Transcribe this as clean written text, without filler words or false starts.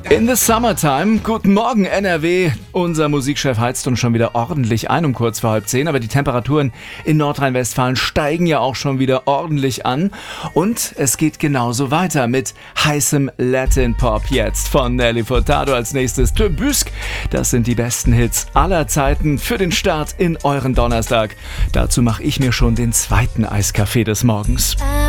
In the summertime. Guten Morgen, NRW. Unser Musikchef heizt uns schon wieder ordentlich ein um kurz vor 9:30. Aber die Temperaturen in Nordrhein-Westfalen steigen ja auch schon wieder ordentlich an. Und es geht genauso weiter mit heißem Latin Pop jetzt von Nelly Furtado. Als nächstes Le Busque. Das sind die besten Hits aller Zeiten für den Start in euren Donnerstag. Dazu mache ich mir schon den zweiten Eiskaffee des Morgens.